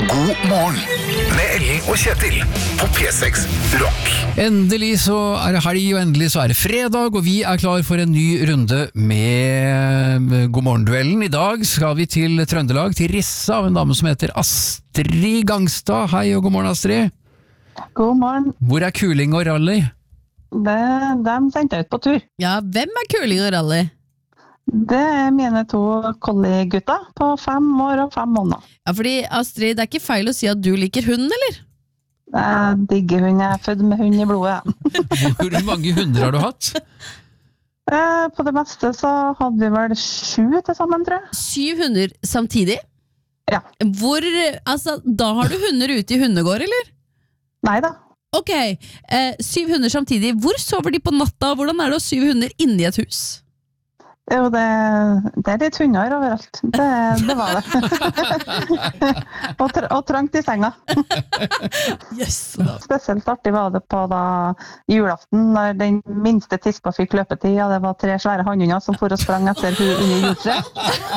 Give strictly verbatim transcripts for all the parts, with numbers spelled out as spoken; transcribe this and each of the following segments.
God morgen med Ellen og Kjetil på P seks Rock. Endelig så er det helg, og endelig så er det fredag, og vi er klar for en ny runde med God morgen-duellen. I dag skal vi til Trøndelag, til Rissa, av en dame som heter Astrid Gangstad. Hei og god morgen, Astrid. God morgen. Hvor er kuling og rally? Det, de sendte jeg ut på tur. Ja, hvem er kuling og rally? Det er mine to collie-gutter på fem år og fem måneder. Ja, fordi Astrid, det er ikke feil å si at du liker hund, eller? Jeg digger hund, jeg er født med hund i blodet. Hvor mange hunder har du hatt? Eh, På det meste så hadde vi vel sju til sammen, tror jeg. Syv hunder samtidig? Ja. Hvor, altså, da har du hunder ute i hundegård, eller? Neida. Ok, eh, syv hunder samtidig. Hvor sover de på natta? Hvordan er det å ha syv hunder inni et hus? Jo, det, det er litt hunder overalt. Det, det var det. og, tra, og trangt i senga. Yes. Spesielt artig var det på da julaften, når den minste tispa fikk løpetid, og det var tre svære hannhunder som for og sprang etter hun under juletreet.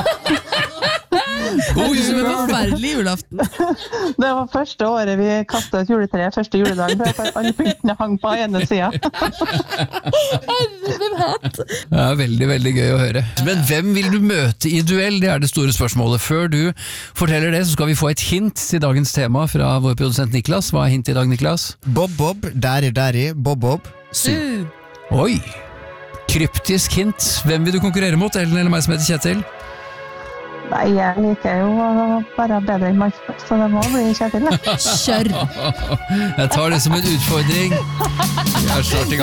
God jul! Forferdelig julaften. Det var første året vi kastet et juletre, første juledagen, for alle pyntene hang på ene sida. Det er veldig, veldig gøy å høre. Men hvem vil du møte i duell? Det er det store spørsmålet. Før du forteller det, så skal vi få et hint til dagens tema fra vår produsent Niklas. Hva er hint i dag, Niklas? Bob Bob, Daddy Daddy, Bob Bob, Su. Oi! Kryptisk hint. Hvem vil du konkurrere mot, Ellen eller meg som heter Kjetil? Nei, jeg liker jo å være bedre enn Markus, så det må bli Kjetil. Kjør! Jeg tar det som en utfordring. Jeg er snart i gang.